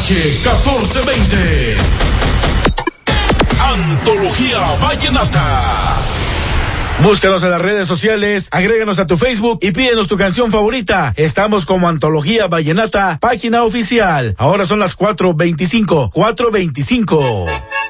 H1420. Antología Vallenata. Búscanos en las redes sociales, agréganos a tu Facebook y pídenos tu canción favorita. Estamos como Antología Vallenata, página oficial. Ahora son las 4:25.